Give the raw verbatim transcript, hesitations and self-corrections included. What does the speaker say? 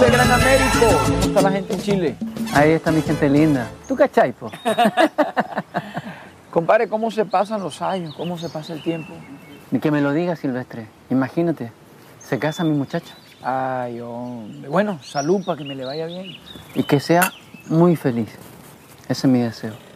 dice Gran Américo? ¿Cómo está la gente en Chile? Ahí está mi gente linda. ¿Tú cachai, po? Compadre, ¿cómo se pasan los años? ¿Cómo se pasa el tiempo? Ni que me lo digas, Silvestre. Imagínate, se casa mi muchacha. Ay, hombre. Bueno, salud para que me le vaya bien. Y que sea muy feliz. Ese es mi deseo.